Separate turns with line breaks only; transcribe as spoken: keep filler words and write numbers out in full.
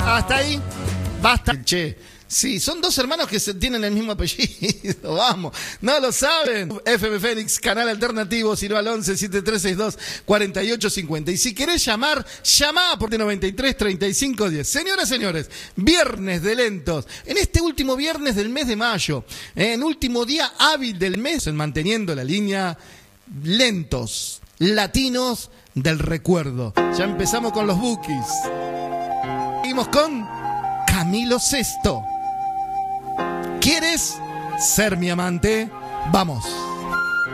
Hasta ahí. Basta. Che. Sí, son dos hermanos que se tienen el mismo apellido, vamos, no lo saben. F M Fénix, canal alternativo, sino al once, setenta y tres sesenta y dos, cuarenta y ocho cincuenta. Y si querés llamar, llamá por noventa y tres, treinta y cinco, diez. Señoras, señores, viernes de lentos, en este último viernes del mes de mayo, en último día hábil del mes, manteniendo la línea lentos, latinos del recuerdo. Ya empezamos con los bookies. Seguimos con Camilo Sesto. ¿Quieres ser mi amante? Vamos.